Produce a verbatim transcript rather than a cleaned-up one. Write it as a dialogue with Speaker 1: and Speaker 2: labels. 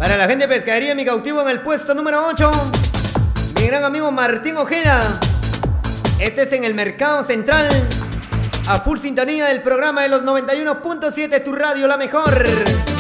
Speaker 1: Para la gente de Pescadería Mi Cautivo en el puesto número ocho. Mi gran amigo Martín Ojeda. Este es en el Mercado Central. A full sintonía del programa de los noventa y uno punto siete, tu radio la mejor.